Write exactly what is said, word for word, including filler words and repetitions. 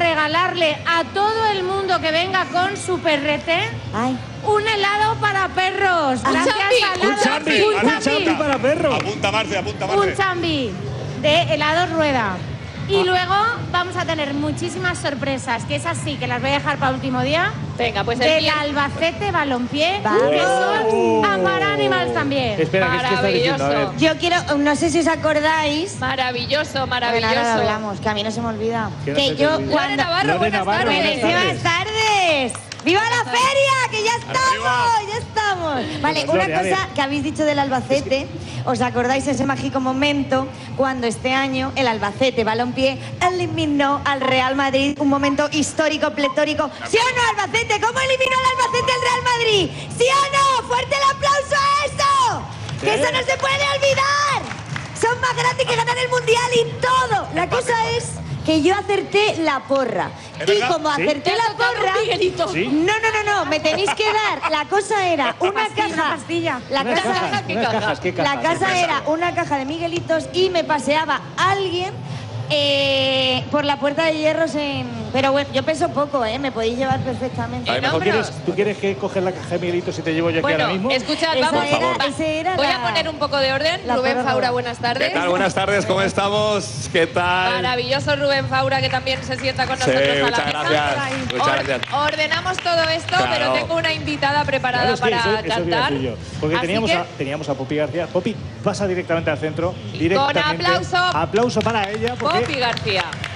regalarle a todo el mundo que venga con su perrete Ay. un helado para perros. Un Gracias a Un chambi, un chambi para perros. Apunta, Marce, apunta, Marce. Un chambi de helado rueda. Y luego vamos a tener muchísimas sorpresas, que esas sí, que las voy a dejar para último día. Venga, pues el Del mier- Albacete Balompié, ¡Vamos! que son Amar Animals también. Espera, ¿qué es que estás diciendo? A ver. Maravilloso. Yo quiero, no sé si os acordáis. Maravilloso, Bueno, maravilloso. ahora lo hablamos, que a mí no se me olvida. Que no Que se te yo olvide. Lore cuando... Navarro, Lore buenas Navarro, tardes. buenas Buenísimas tardes. ¡Viva la feria! ¡Que ya estamos! Arriba. ¡Ya estamos! Vale, Gloria, una a ver. cosa que habéis dicho del Albacete. ¿Os acordáis ese mágico momento cuando este año el Albacete Balompié eliminó al Real Madrid? Un momento histórico, pletórico. ¿Sí o no, Albacete? ¿Cómo eliminó el Albacete al Real Madrid? ¿Sí o no? ¡Fuerte el aplauso a eso! ¡Que eso no se puede olvidar! Son más grandes que ganar el Mundial y todo. La cosa es que yo acerté la porra. ¿Es Y verdad? como ¿Sí? acerté Te has la tocado porra... un Miguelito. ¿Sí? No, no, no, no, me tenéis que dar. La cosa era una Pastilla, caja. pastilla. La Unas casa, cajas, ¿qué unas caja? cajas, ¿qué la cajas? casa era una caja de Miguelitos y me paseaba alguien eh, por la puerta de hierros en... Pero bueno, yo peso poco, ¿eh? Me podéis llevar perfectamente. Ay, En ¿Tú hombros. quieres, ¿Tú quieres que coges la caja de Miguelitos y te llevo yo aquí Bueno, ahora mismo? escuchad, Esa vamos. era- va. ese era Voy la- a poner un poco de orden. la Rubén prórroga. Faura, buenas tardes. ¿Qué tal? Buenas tardes, ¿cómo estamos? ¿Qué tal? Maravilloso Rubén Faura, que también se sienta con Sí, nosotros a la muchas mesa. gracias, muchas Or- gracias. Ordenamos todo esto, Claro. pero tengo una invitada preparada Claro, es que para eso, eso iba a cantar. decir yo. Porque Así teníamos, que, a, teníamos a Poppy García. Poppy, pasa directamente al centro. Directamente. aplauso. Aplauso para ella. Porque Poppy García.